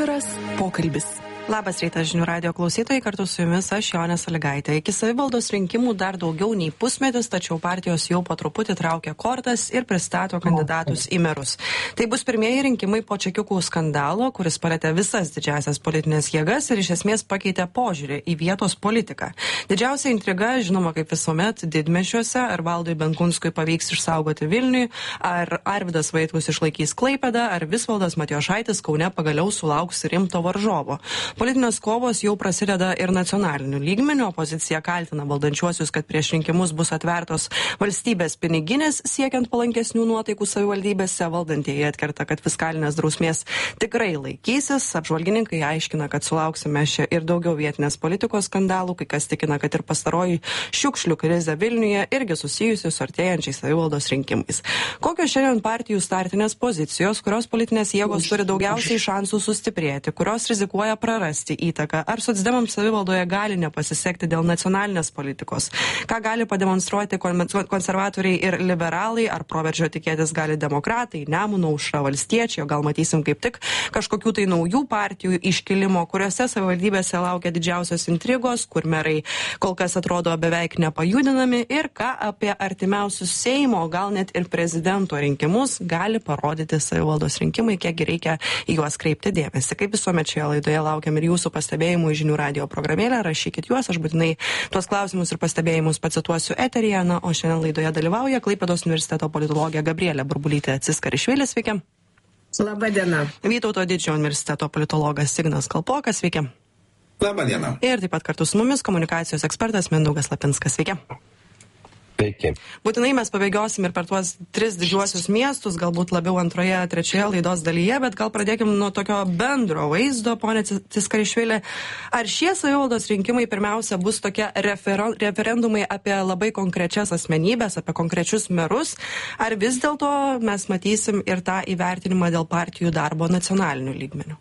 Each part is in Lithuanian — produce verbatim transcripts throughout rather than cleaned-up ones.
Atviras pokalbis. Labas rytas, žinių radijo klausytojai, kartu su jumis aš Jonė Sąlygaitė. Iki savivaldos rinkimų dar daugiau nei pusmetis, tačiau partijos jau po truputį traukia kortas ir pristato kandidatus į merus. Tai bus pirmieji rinkimai po čekiukų skandalo, kuris palėtė visas didžiasias politinės jėgas ir iš esmės pakeitė požiūrį į vietos politiką. Didžiausia intriga, žinoma, kaip visuomet, didmešiuose, ar Valdui Benkunskui pavyks išsaugoti Vilniui, ar Arvydas Vaitkus išlaikys Klaipėdą, ar Visvaldas Matijošaitis Kaune pagaliau sulauks rimto varžovo. Politinės kovos jau prasideda ir nacionaliniu lygmeniu. Opozicija kaltina valdančiuosius, kad prieš rinkimus bus atvertos valstybės piniginės, siekiant palankesnių nuotaikų savivaldybėse. Valdantieji atkerta, kad fiskalinės drausmės tikrai laikysis. Apžvalgininkai aiškina, kad sulauksime čia ir daugiau vietinės politikos skandalų, kai kas tikina, kad ir pastaroji šiukšlių krizė Vilniuje irgi susijusi su artėjančiais savivaldos rinkimais. Kokios šiandien partijų startinės pozicijos, kurios politinės jėgos turi daugiausiai šansų sustiprėti, kurios rizikuoja prarasti rasti įtaką. Ar socdemams savivaldoje gali nepasisekti dėl nacionalinės politikos? Ką gali pademonstruoti konservatoriai ir liberalai? Ar proveržio tikėtis gali demokratai, Nemuno aušra, valstiečiai? O gal matysim kaip tik kažkokių tai naujų partijų iškilimo, kuriuose savivaldybėse laukia didžiausios intrigos, kur merai kol kas atrodo beveik nepajudinami, ir ką apie artimiausius Seimo, gal net ir prezidento rinkimus gali parodyti savivaldos rinkimai, kiek reikia į juos kreipti dėmesį. Kaip visuomet šioje laidoje laukia ir jūsų pastebėjimų į žinių radijo programėlę, rašykit juos, aš būtinai tuos klausimus ir pastebėjimus pacituosiu eteryje. Na, o šiandien laidoje dalyvauja Klaipėdos universiteto politologė Gabrielė Burbulytė Ciskarišvili, sveiki. Labą dieną. Vytauto Didžiojo universiteto politologas Ignas Kalpokas, sveiki. Labą dieną. Ir taip pat kartu su mumis komunikacijos ekspertas Mindaugas Lapinskas, sveiki. Sveiki. Būtinai mes pabėgiosim ir per tuos tris didžiuosius miestus, galbūt labiau antroje, trečioje laidos dalyje, bet gal pradėkim nuo tokio bendro vaizdo, ponė Ciskarišvili. Ar šie savivaldos rinkimai pirmiausia bus tokie refer referendumai apie labai konkrečias asmenybės, apie konkrečius merus, ar vis dėlto mes matysim ir tą įvertinimą dėl partijų darbo nacionaliniu lygmeniu?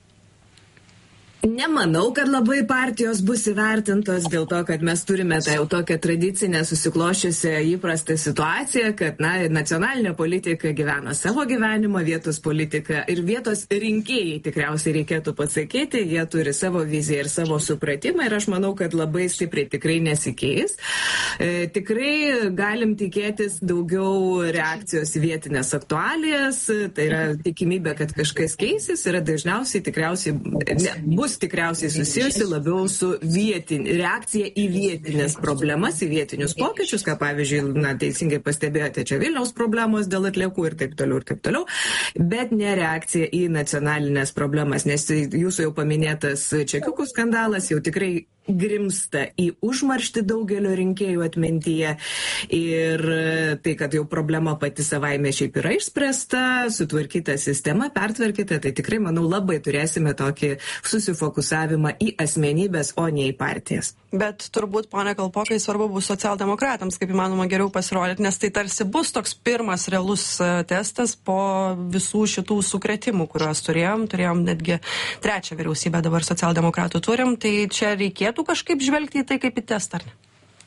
Nemanau, kad labai partijos bus įvertintos dėl to, kad mes turime tą jau tokią tradicinę susiklošiusią įprastą situaciją, kad na, nacionalinė politika gyvena savo gyvenimą, vietos politika ir vietos rinkėjai tikriausiai reikėtų pasakyti, jie turi savo viziją ir savo supratimą ir aš manau, kad labai stipriai tikrai nesikeis. E, tikrai galim tikėtis daugiau reakcijos į vietinės aktualijas, tai yra tikimybė, kad kažkas keisis, yra dažniausiai tikriausiai ne, bus tikriausiai susijusi labiau su vietin, reakcija į vietinės problemas, į vietinius pokyčius, ką pavyzdžiui, na, teisingai pastebėjote, čia Vilniaus problemos dėl atliekų ir taip toliau ir taip toliau, bet ne reakcija į nacionalinės problemas, nes jūsų jau paminėtas čekiukų skandalas jau tikrai grimsta į užmarštį daugelio rinkėjų atmintyje ir tai, kad jau problema pati savaime šiaip yra išspręsta, sutvarkyta sistema, pertvarkyta, tai tikrai, manau, labai turėsime tokį susifokusavimą į asmenybės, o ne į partijas. Bet turbūt, pone Kalpokai, svarbu bus socialdemokratams, kaip įmanoma geriau pasirodyti, nes tai tarsi bus toks pirmas realus testas po visų šitų sukretimų, kuriuos turėjom. Turėjom netgi trečią vyriausybę, dabar socialdemokratų turim, tai čia reikėtų kažkaip žvelgti į tai kaip į testą, ar ne?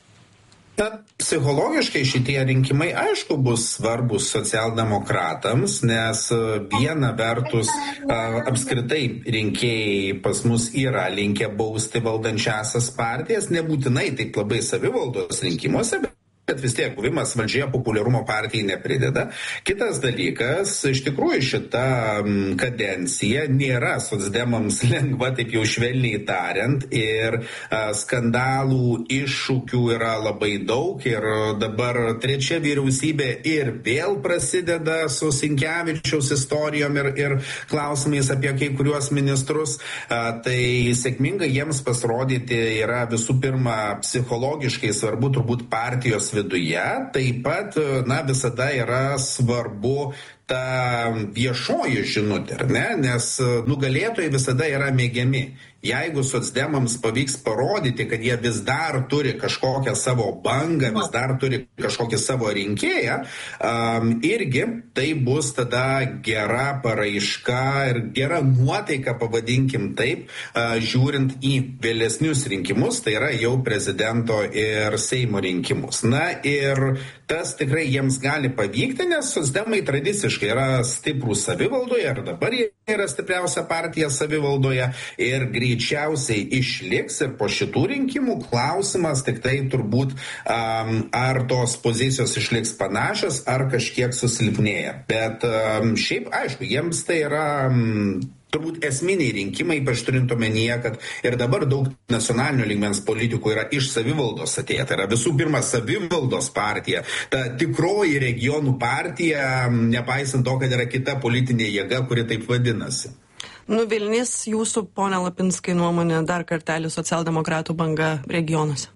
Na, psichologiškai šitie rinkimai aišku bus svarbus socialdemokratams, nes viena vertus a, apskritai rinkėjai pas mus yra linkę bausti valdančiasias partijas, nebūtinai taip labai savivaldos rinkimuose, bet kad vis tiek buvimas valdžioje populiarumo partijai neprideda. Kitas dalykas, iš tikrųjų šita kadencija nėra socdemams lengva, taip jau švelniai tariant, ir a, skandalų, iššūkių yra labai daug ir dabar trečia vyriausybė ir vėl prasideda su Sinkevičiaus istorijom ir, ir klausimais apie kai kuriuos ministrus. A, tai sėkmingai jiems pasirodyti yra visų pirma psichologiškai svarbu turbūt partijos viduje, taip pat, na, visada yra svarbu ta viešoji žinutė, ar ne? Nes nugalėtojai visada yra mėgiami. jeigu socdemams pavyks parodyti, kad jie vis dar turi kažkokią savo bangą, vis dar turi kažkokį savo rinkėją, um, irgi tai bus tada gera paraiška ir gera nuotaika, pavadinkim taip, uh, žiūrint į vėlesnius rinkimus, tai yra jau prezidento ir Seimo rinkimus. Na ir tas tikrai jiems gali pavykti, nes socdemai tradiciškai yra stiprūs savivaldoje ir dabar jie yra stipriausia partija savivaldoje ir greičiausiai išliks ir po šitų rinkimų. Klausimas tik tai turbūt, um, ar tos pozicijos išliks panašios, ar kažkiek susilpnėja. Bet um, šiaip, aišku, jiems tai yra um, turbūt esminiai rinkimai, ypač turint omenyje, kad ir dabar daug nacionalinio lygmens politikų yra iš savivaldos atėję. Tai yra visų pirma savivaldos partija, ta tikroji regionų partija, nepaisant to, kad yra kita politinė jėga, kuri taip vadinasi. Nuvilnys jūsų, ponia Lapinskai, nuomonė dar kartelį socialdemokratų banga regionuose?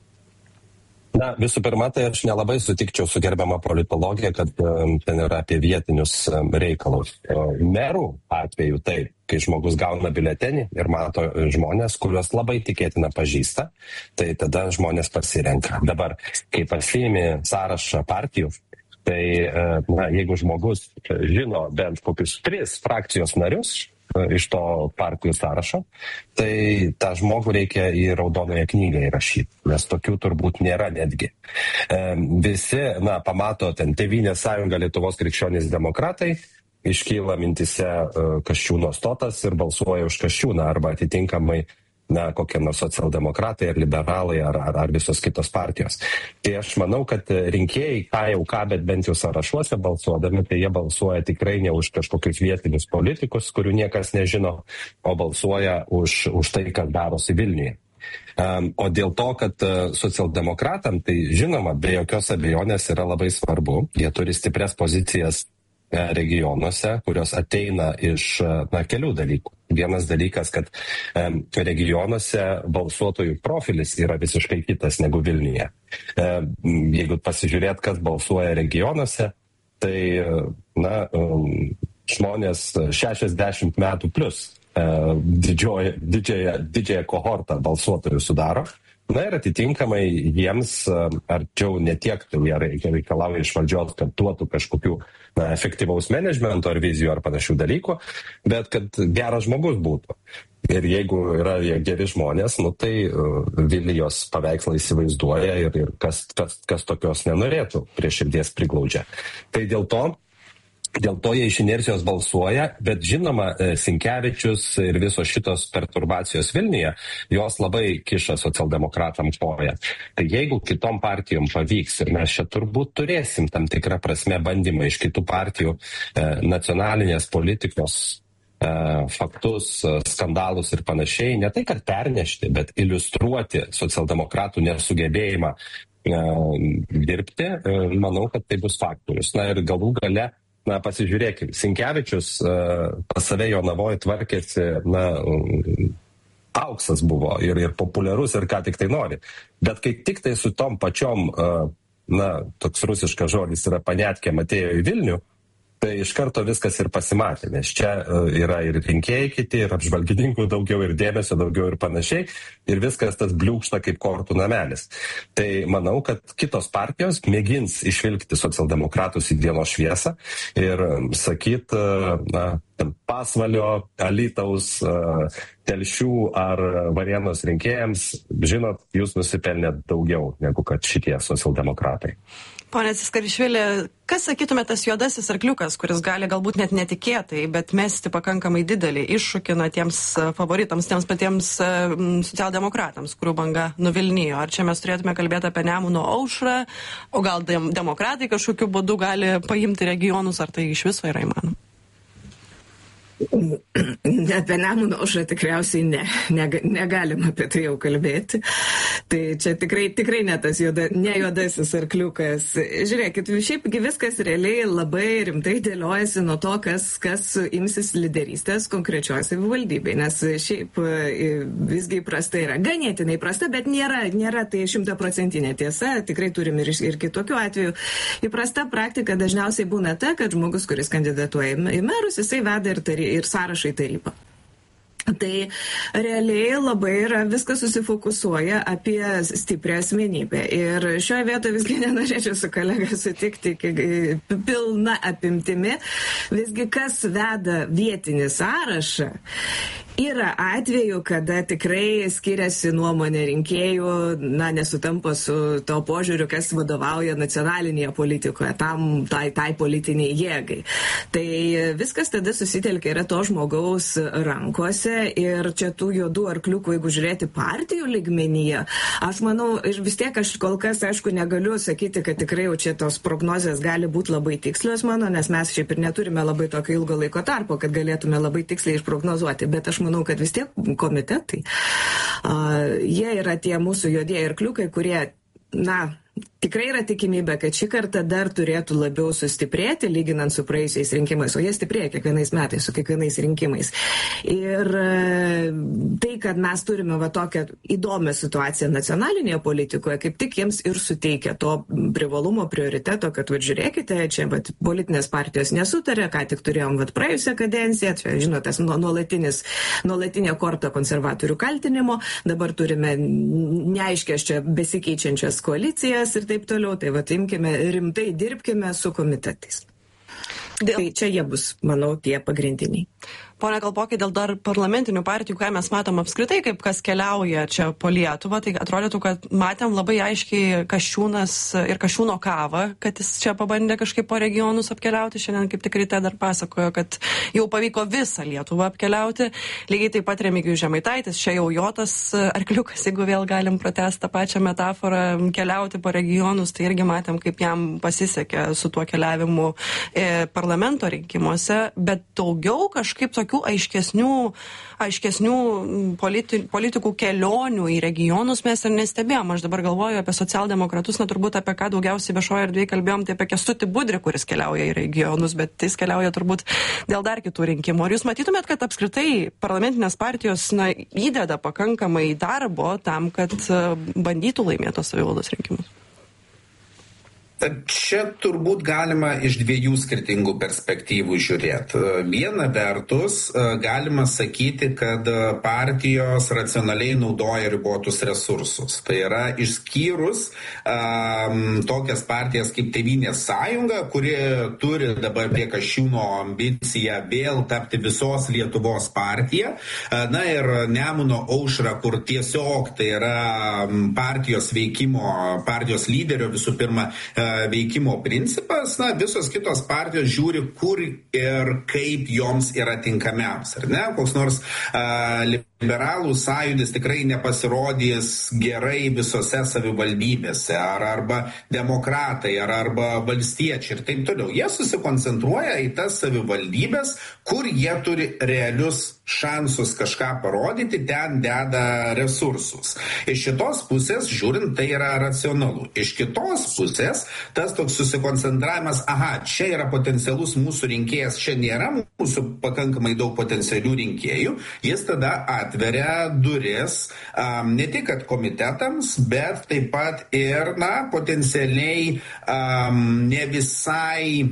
Na, visų pirma, tai aš nelabai sutikčiau su gerbiama politologija, kad um, ten yra apie vietinius um, reikalus. Uh, merų atveju taip, kai žmogus gauna biuletenį ir mato žmonės, kuriuos labai tikėtina pažįsta, tai tada žmonės pasirenka. Dabar, kai pasiimi sąrašą partijų, tai uh, na, jeigu žmogus žino bent kokius tris frakcijos narius iš to partijų sąrašo, tai tą žmogų reikia į raudonąją knygą įrašyti, nes tokių turbūt nėra netgi. E, visi, na, pamato ten Tėvynės sąjunga Lietuvos krikščionys demokratai, iškyla mintise uh, Kasčiūno stotas ir balsuoja už Kasčiūną arba atitinkamai na, kokie nors socialdemokratai ar liberalai ar, ar, ar visos kitos partijos. Tai aš manau, kad rinkėjai, ką jau ką, bet bent jau sąrašuose balsuodami, tai jie balsuoja tikrai ne už kažkokius vietinius politikus, kurių niekas nežino, o balsuoja už, už tai, kas darosi Vilniuje. Um, o dėl to, kad uh, socialdemokratam, tai žinoma, be jokios abejonės yra labai svarbu, jie turi stiprias pozicijas regionuose, kurios ateina iš na, kelių dalykų. Vienas dalykas, kad um, regionuose balsuotojų profilis yra visiškai kitas negu Vilniuje. Um, jeigu pasižiūrėt, kas balsuoja regionuose, tai na, um, žmonės šešiasdešimt metų plus uh, didžioje, didžiąją, didžiąją kohortą balsuotojų sudaro. Na ir atitinkamai jiems arčiau ne tiek jie reikalauja iš valdžios, kad duotų kažkokių na, efektyvaus menedžmento ar vizijų ar panašių dalykų, bet kad geras žmogus būtų. Ir jeigu yra geri žmonės, nu, tai uh, Vilijos paveikslą įsivaizduoja ir, ir kas, kas, kas tokios nenorėtų prie širdies priglaudžia. Tai dėl to Dėl to jie iš inercijos balsuoja, bet žinoma, Sinkevičius ir visos šitos perturbacijos Vilniuje, jos labai kiša socialdemokratam koją. Tai jeigu kitom partijom pavyks, ir mes čia turbūt turėsim tam tikrą prasme bandymą iš kitų partijų e, nacionalinės politikos e, faktus, skandalus ir panašiai, ne tai, kad pernešti, bet iliustruoti socialdemokratų nesugebėjimą e, dirbti, e, manau, kad tai bus faktorius. Na ir galų gale, na, pasižiūrėkime, Sinkevičius uh, pas save Jonavoje tvarkėsi, na, um, auksas buvo ir, ir populiarus ir ką tik tai nori. Bet kai tik tai su tom pačiom, uh, na, toks rusiškas žodis yra panetkėm atėjo į Vilnių, tai iš karto viskas ir pasimatė, nes čia uh, yra ir rinkėjai kiti, ir apžvalgininkų daugiau, ir dėmesio daugiau ir panašiai, ir viskas tas bliūkšta kaip kortų namelis. Tai manau, kad kitos partijos mėgins išvilkti socialdemokratus į dienos šviesą ir um, sakyt, uh, na, Pasvalio, Alytaus, uh, Telšių ar Varėnos rinkėjams, žinot, jūs nusipelnėt daugiau negu kad šitie socialdemokratai. Pone Ciskarišvili, kas sakytume tas juodasis arkliukas, kuris gali galbūt net netikėtai, bet mesti pakankamai didelį iššūkį na, tiems favoritams, tiems patiems uh, socialdemokratams, kurių banga nuvilnijo? Ar čia mes turėtume kalbėti apie Nemuno aušrą, o gal dem- demokratai kažkokiu būdu gali paimti regionus, ar tai iš viso yra įmanoma? Apie Nemuno aušrą tikriausiai ne, neg, negalim apie tai jau kalbėti. Tai čia tikrai, tikrai ne tas juoda, ne juodasis arkliukas. Žiūrėkit, šiaip viskas realiai labai rimtai dėliojasi nuo to, kas, kas imsis lyderystės konkrečioje savivaldybėje. Nes šiaip visgi prasta yra, ganėtinai prasta, bet nėra, nėra tai šimtaprocentinė tiesa. Tikrai turim ir, ir kitokių atvejų. Įprasta praktika dažniausiai būna ta, kad žmogus, kuris kandidatuoja į merus, jisai veda ir, tary, ir sąrašą į tarybą. Tai realiai labai yra viskas susifokusuoja apie stiprią asmenybę. Ir šioje vietoje visgi nenorėčiau su kolega sutikti pilna apimtimi. Visgi kas veda vietinį sąrašą, yra atveju, kada tikrai skiriasi nuomonė rinkėjų, na, nesutampa su to požiūriu, kas vadovauja nacionalinėje politikoje, tam, tai, tai politiniai jėgai. Tai viskas tada susitelkia yra to žmogaus rankose ir čia tų juodų arkliukų, jeigu žiūrėti partijų lygmenyje, aš manau, ir vis tiek aš kol kas, aišku, negaliu sakyti, kad tikrai jau čia tos prognozės gali būti labai tikslios mano, nes mes šiaip ir neturime labai tokio ilgo laiko tarpo, kad galėtume labai tiksliai išprognozuoti, bet aš manau, kad vis tiek komitetai, uh, jie yra tie mūsų juodieji arkliukai, kurie, na, tikrai yra tikimybė, kad šį kartą dar turėtų labiau sustiprėti, lyginant su praėjusiais rinkimais, o jie stiprėja kiekvienais metais, su kiekvienais rinkimais. Ir tai, kad mes turime va tokią įdomią situaciją nacionalinėje politikoje, kaip tik jiems ir suteikia to privalumo, prioriteto, kad, va, žiūrėkite, čia, va, politinės partijos nesutarė, ką tik turėjom, va, praėjusią kadenciją, čia, žinote, nuolatinis, nuolatinė korta konservatorių kaltinimo, dabar turime neaiškias čia besikeičiančias koalicijas ir taip toliau, tai va, imkime rimtai, dirbkime su komitetais. Dėl... Tai čia jie bus, manau, tie pagrindiniai. Pone Kalpokai, dėl dar parlamentinių partijų, ką mes matom apskritai, kaip kas keliauja čia po Lietuvą, tai atrodytų, kad matėm labai aiškiai Kasčiūnas ir Kasčiūno kavą, kad jis čia pabandė kažkaip po regionus apkeliauti. Šiandien kaip tik ryte dar pasakojo, kad jau pavyko visą Lietuvą apkeliauti. Lygiai taip pat Remigijus Žemaitaitis, čia jau jo tas arkliukas, jeigu vėl galim pratęsti tą pačią metaforą, keliauti po regionus, tai irgi matėm, kaip jam pasisekė su tuo keliavimu e, parlamento rinkimuose, bet daugiau kažkaip tokių aiškesnių, aiškesnių politi, politikų kelionių į regionus mes ir nestebėjom. Aš dabar galvoju apie socialdemokratus, na turbūt apie ką daugiausiai viešoje erdvėje kalbėjom, tai apie Kęstutį Budrį, kuris keliauja į regionus, bet jis keliauja turbūt dėl dar kitų rinkimų. Ar jūs matytumėt, kad apskritai parlamentinės partijos, na, įdeda pakankamai darbo tam, kad bandytų laimėti tos savivaldos rinkimus? Čia turbūt galima iš dviejų skirtingų perspektyvų žiūrėti. Viena vertus, galima sakyti, kad partijos racionaliai naudoja ribotus resursus. Tai yra išskyrus um, tokias partijas kaip Tėvynės sąjunga, kuri turi dabar prie Kasčiūno ambiciją vėl tapti visos Lietuvos partija. Na ir Nemuno aušra, kur tiesiog tai yra partijos veikimo, partijos lyderio visų pirma veikimo principas, na, visos kitos partijos žiūri, kur ir kaip joms yra tinkamiausia, ar ne? Koks nors a, liberalų sąjūdis tikrai nepasirodys gerai visose savivaldybėse, ar arba demokratai, ar arba valstiečiai ir taip toliau. Jie susikoncentruoja į tas savivaldybės, kur jie turi realius šansus kažką parodyti, ten deda resursus. Iš šitos pusės, žiūrint, tai yra racionalu. Iš kitos pusės, tas toks susikoncentravimas, aha, čia yra potencialus mūsų rinkėjas, čia nėra mūsų pakankamai daug potencialių rinkėjų, jis tada atveria duris um, ne tik kad komitetams, bet taip pat ir, na, potencialiai um, ne visai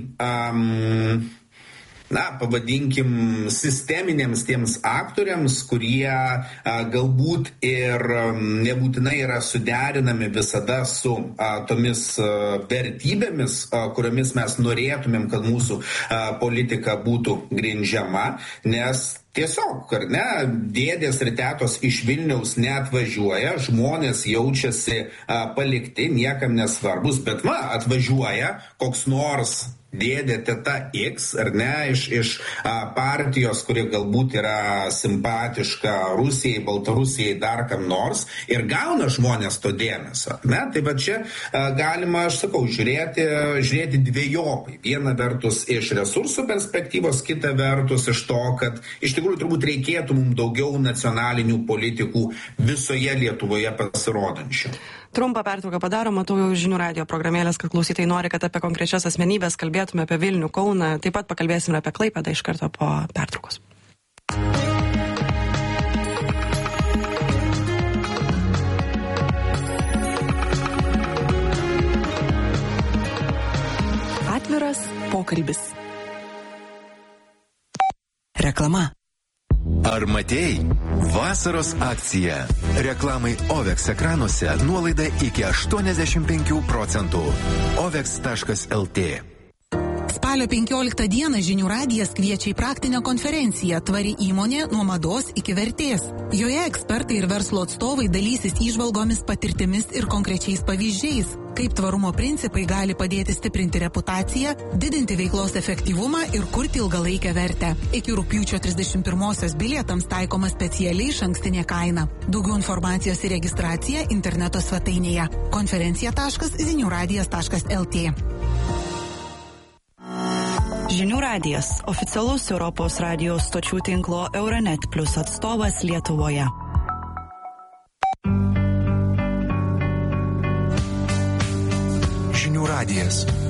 um, na, pavadinkim, sisteminėms tiems aktoriams, kurie a, galbūt ir a, nebūtinai yra suderinami visada su a, tomis a, vertybėmis, a, kuriomis mes norėtumėm, kad mūsų a, politika būtų grindžiama, nes tiesiog, ar ne, dėdės ir tetos iš Vilniaus neatvažiuoja, žmonės jaučiasi a, palikti, niekam nesvarbus, bet va, atvažiuoja koks nors dėdė teta X, ar ne, iš, iš a, partijos, kuri galbūt yra simpatiška Rusijai, Baltarusijai, dar kam nors, ir gauna žmonės to dėmesio. Ne? Tai va čia a, galima, aš sakau, žiūrėti, žiūrėti dviejopai. Viena vertus iš resursų perspektyvos, kita vertus iš to, kad iš tikrųjų turbūt reikėtų mums daugiau nacionalinių politikų visoje Lietuvoje pasirodančių. Trumpą pertrauką padarom, matau jau žinių radio programėlės, kad klausytojai nori, kad apie konkrečias asmenybės kalbėtume apie Vilnių, Kauną, taip pat pakalbėsime apie Klaipėdą iš karto po pertraukos. Atviras pokalbis. Reklama. Ar matei? Vasaros akcija. Reklamai Ovex ekranuose nuolaida iki aštuoniasdešimt penkių procentų. ovex taškas lt. Spalio penkioliktą dieną Žinių radijas kviečia į praktinę konferenciją Tvari įmonė nuo mados iki vertės. Joje ekspertai ir verslo atstovai dalysis įžvalgomis, patirtimis ir konkrečiais pavyzdžiais, kaip tvarumo principai gali padėti stiprinti reputaciją, didinti veiklos efektyvumą ir kurti ilgalaikę vertę. Iki rugpjūčio trisdešimt pirmosios bilietams taikoma specialiai išankstinė kaina. Daugiau informacijos ir registracija interneto svetainėje konferencija taškas zinių radijas taškas lt. Žinių radijas – oficialus Europos radijos stočių tinklo Euronet Plus atstovas Lietuvoje. Žinių radijas.